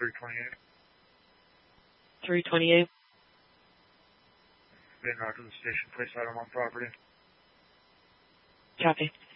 328. 328. Being out to the station, place item on property. Copy.